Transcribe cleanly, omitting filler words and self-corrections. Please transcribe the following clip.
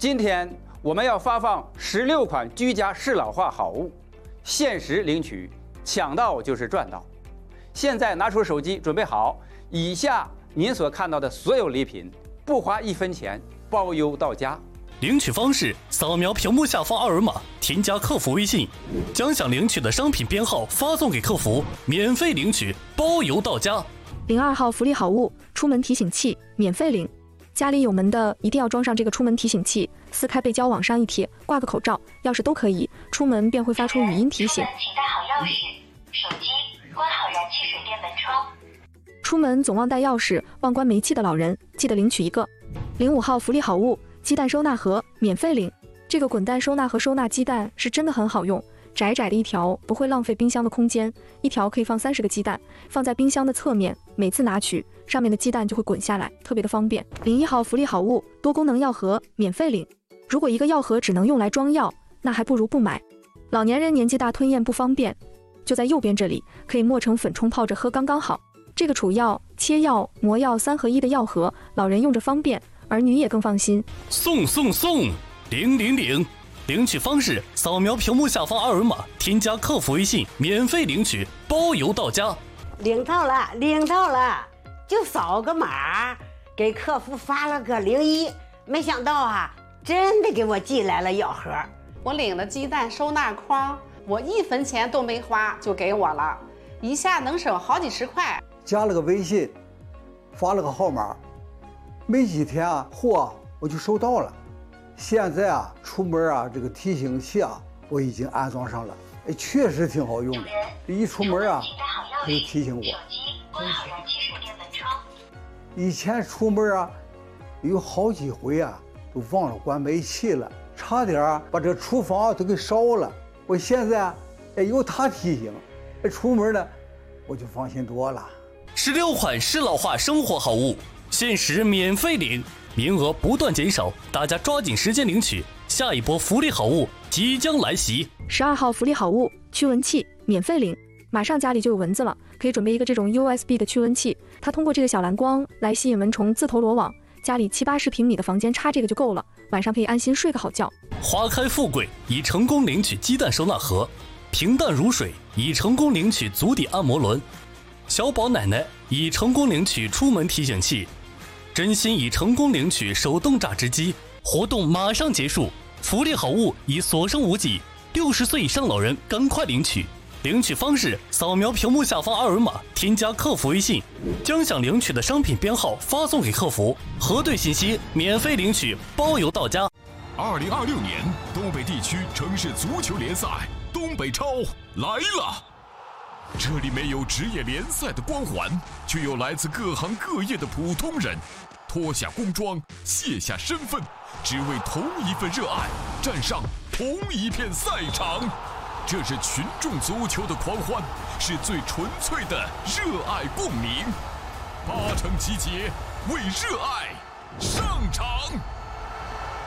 今天我们要发放16款居家适老化好物，限时领取，抢到就是赚到。现在拿出手机准备好，以下您所看到的所有礼品，不花1分钱，包邮到家。 领取方式：扫描屏幕下方二维码，添加客服微信，将想领取的商品编号发送给客服，免费领取，包邮到家。 02号福利好物，出门提醒器，免费领。家里有门的一定要装上这个出门提醒器，撕开背胶往上一贴，挂个口罩、钥匙都可以，出门便会发出语音提醒。 请带好钥匙、手机，关好燃气水电门窗。 出门总忘带钥匙、忘关煤气的老人，记得领取一个。05号福利好物，鸡蛋收纳盒，免费领。这个滚蛋收纳盒收纳鸡蛋是真的很好用，窄窄的一条不会浪费冰箱的空间，一条可以放30个鸡蛋，放在冰箱的侧面，每次拿取上面的鸡蛋就会滚下来，特别的方便。01号福利好物，多功能药盒，免费领。如果一个药盒只能用来装药，那还不如不买。老年人年纪大吞咽不方便，就在右边这里，可以磨成粉冲泡着喝刚刚好。这个储药、切药、磨药3合1的药盒，老人用着方便，儿女也更放心。 送！领取方式：扫描屏幕下方二维码，添加客服微信，免费领取，包邮到家。 领到了，就扫个码，给客服发了个01，没想到啊，真的给我寄来了药盒。 我领了鸡蛋收纳筐，我1分钱都没花就给我了，一下能省好几十块。 加了个微信，发了个号码，没几天啊，货我就收到了。现在啊，出门啊，这个提醒器啊，我已经安装上了，确实挺好用的。一出门啊，它就提醒我。 关好燃气水电门窗。 以前出门啊，有好几回啊，都忘了关煤气了，差点啊把这厨房都给烧了。我现在啊，有它提醒，出门呢，我就放心多了。 16款适老化生活好物，限时免费领，名额不断减少，大家抓紧时间领取，下一波福利好物即将来袭。 12号福利好物，驱蚊器，免费领。马上家里就有蚊子了，可以准备一个这种 USB 的驱蚊器，它通过这个小蓝光来吸引蚊虫自投罗网，家里70-80平米的房间插这个就够了，晚上可以安心睡个好觉。 花开富贵已成功领取鸡蛋收纳盒，平淡如水已成功领取足底按摩轮，小宝奶奶已成功领取出门提醒器，真心已成功领取手动榨汁机。活动马上结束，福利好物已所剩无几，60岁以上老人赶快领取。领取方式：扫描屏幕下方二维码，添加客服微信，将想领取的商品编号发送给客服，核对信息，免费领取，包邮到家。 2026年东北地区城市足球联赛东北超来了。这里没有职业联赛的光环，却有来自各行各业的普通人，脱下工装，卸下身份，只为同一份热爱，站上同一片赛场。这是群众足球的狂欢，是最纯粹的热爱共鸣。8城集结，为热爱上场。